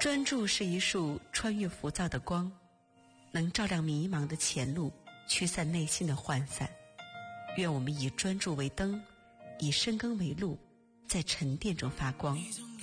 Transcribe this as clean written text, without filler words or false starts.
专注是一束穿越浮躁的光，能照亮迷茫的前路，驱散内心的涣散。愿我们以专注为灯，以深耕为路，在沉淀中发光。